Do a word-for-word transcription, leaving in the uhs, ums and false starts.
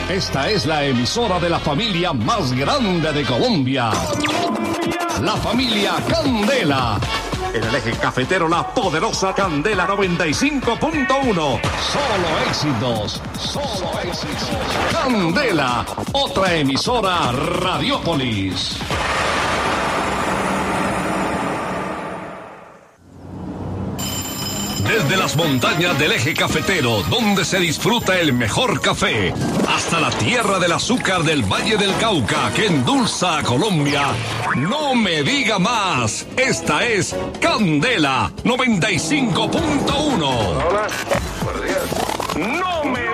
Esta es la emisora de la familia más grande de Colombia. La familia Candela. En el eje cafetero, la poderosa Candela noventa y cinco punto uno. Solo éxitos, solo éxitos. Candela, otra emisora Radiópolis. Desde las montañas del eje cafetero, donde se disfruta el mejor café, hasta la tierra del azúcar del Valle del Cauca, que endulza a Colombia. No me diga más. Esta es Candela noventa y cinco punto uno. Hola, buenos días. No me